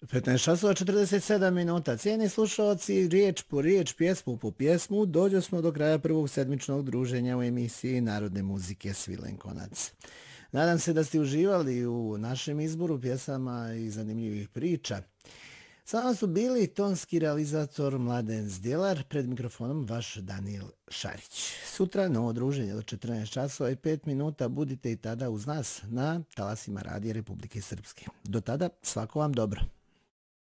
15 časova 47 minuta. Cijeni slušalci, riječ po riječ, pjesmu po pjesmu, dođo smo do kraja prvog sedmičnog druženja u emisiji Narodne muzike Svilen Konac. Nadam se da ste uživali u našem izboru pjesama i zanimljivih priča. Sama su bili tonski realizator Mladen Zdjelar, pred mikrofonom vaš Danijel Šarić. Sutra novo druženje do 14 časova i 5 minuta, budite i tada uz nas na talasima Radija Republike Srpske. Do tada, svako vam dobro.